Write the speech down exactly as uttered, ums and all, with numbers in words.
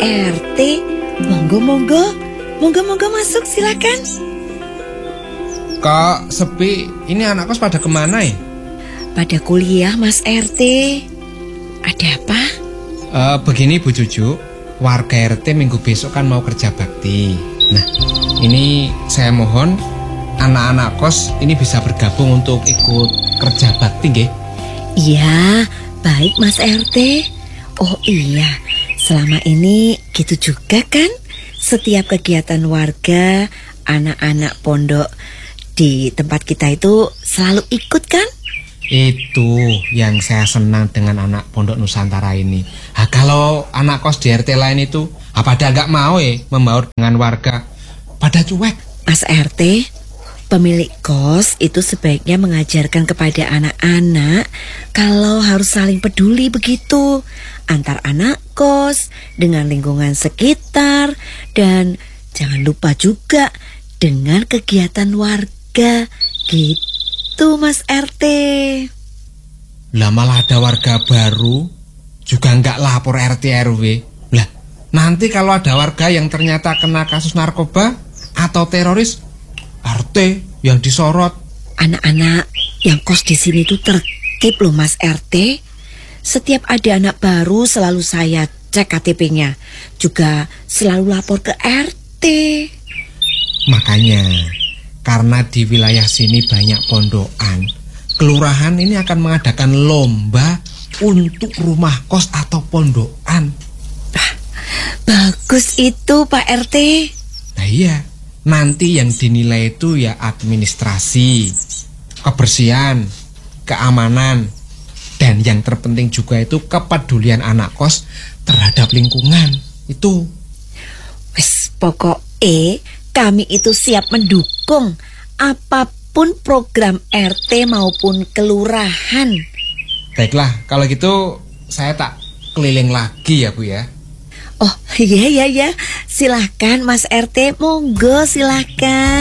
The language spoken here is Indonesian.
R T. Monggo, monggo. Monggo, monggo masuk, silakan. Kok sepi? Ini anak kos pada kemana ya? Pada kuliah, Mas R T. Ada apa? Uh, begini Bu Cucu, warga R T minggu besok kan mau kerja bakti. Nah, ini saya mohon anak-anak kos ini bisa bergabung untuk ikut kerja bakti, nggih? Iya, baik Mas R T. Oh iya, selama ini gitu juga kan? Setiap kegiatan warga, anak-anak pondok di tempat kita itu selalu ikut kan? Itu yang saya senang dengan anak pondok Nusantara ini. Nah, kalau anak kos di R T lain itu apa ada nggak mau ya membaur dengan warga? Pada cuek. Mas R T, pemilik kos itu sebaiknya mengajarkan kepada anak-anak kalau harus saling peduli begitu antar anak kos dengan lingkungan sekitar, dan jangan lupa juga dengan kegiatan warga gitu Mas R T. Lah malah ada warga baru juga nggak lapor R T R W. Lah nanti kalau ada warga yang ternyata kena kasus narkoba atau teroris, R T yang disorot. Anak-anak yang kos di sini tuh tertib loh Mas R T. Setiap ada anak baru selalu saya cek K T P-nya, juga selalu lapor ke R T. Makanya karena di wilayah sini banyak pondokan, kelurahan ini akan mengadakan lomba untuk rumah kos atau pondokan. Ah, bagus itu Pak R T. Nah iya, nanti yang dinilai itu ya administrasi, kebersihan, keamanan, dan yang terpenting juga itu kepedulian anak kos terhadap lingkungan. Itu. Wes, pokoknya kami itu siap mendukung apapun program R T maupun kelurahan. Baiklah, kalau gitu saya tak keliling lagi ya Bu ya. Oh iya iya iya, silahkan Mas R T, monggo silahkan.